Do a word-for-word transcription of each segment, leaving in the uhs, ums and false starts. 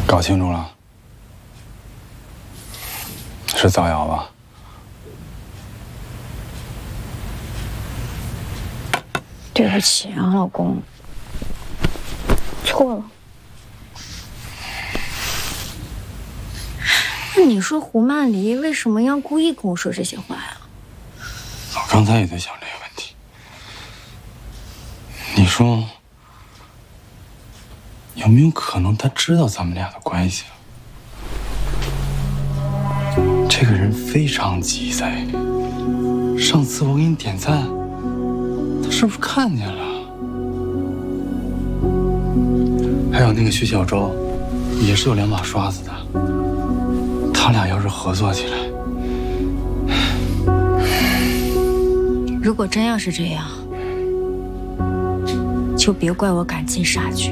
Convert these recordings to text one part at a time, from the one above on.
搞清楚了，是造谣吧？ 对不起啊，老公，错了。那你说胡曼离为什么要故意跟我说这些话呀？ 我刚才也在想这个问题。你说，有没有可能他知道咱们俩的关系了？这个人非常急塞。上次我给你点赞，他是不是看见了？还有那个徐小舟，也是有两把刷子的。他俩要是合作起来， 如果真要是这样，就别怪我赶尽杀绝。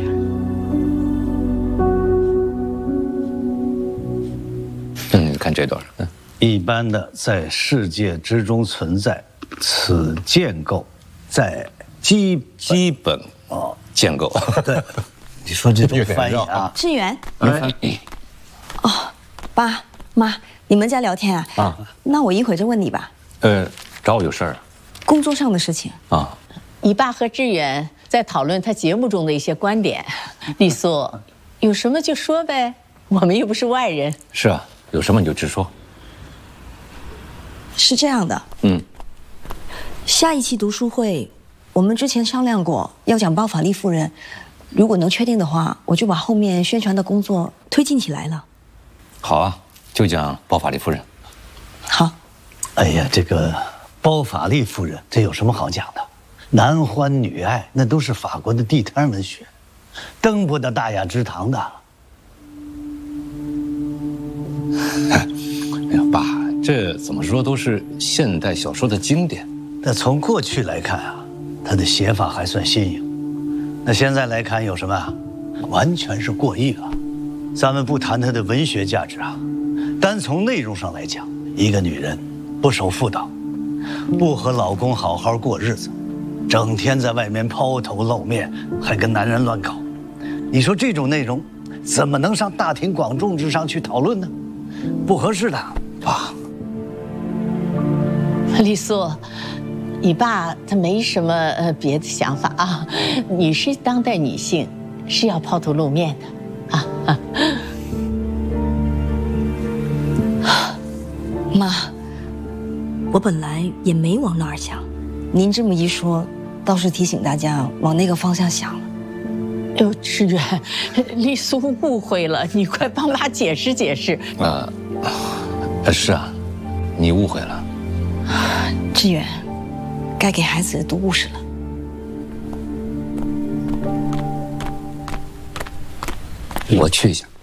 嗯，你看这段，嗯， 一般的在世界之中存在，此建构在基基本哦建构。 对，你说这种翻译啊， 志远， 哎， 哦，爸妈，你们在聊天啊？啊，那我一会儿就问你吧。 呃，找我有事儿啊？ 工作上的事情啊。 你爸和志远在讨论他节目中的一些观点，丽苏，有什么就说呗，我们又不是外人。 是啊，有什么你就直说。 是这样的， 嗯， 下一期读书会，我们之前商量过要讲包法利夫人，如果能确定的话，我就把后面宣传的工作推进起来了。 好啊，就讲包法利夫人。 好。 哎呀，这个包法利夫人，这有什么好讲的？男欢女爱，那都是法国的地摊文学，登不得大雅之堂的。 哎呀，爸，这怎么说都是现代小说的经典。 那从过去来看啊，它的写法还算新颖。那现在来看有什么啊？完全是过誉了。咱们不谈它的文学价值啊，单从内容上来讲，一个女人不守妇道，不和老公好好过日子，整天在外面抛头露面，还跟男人乱搞，你说这种内容怎么能上大庭广众之上去讨论呢？不合适的，爸。 丽苏，你爸他没什么呃别的想法啊，你是当代女性，是要抛头露面的啊啊。 妈，我本来也没往那儿想，您这么一说，倒是提醒大家往那个方向想了。 哎呦，志远，丽苏误会了，你快帮妈解释解释。 啊、呃，是啊，你误会了。 志远，该给孩子读故事了。 我去一下。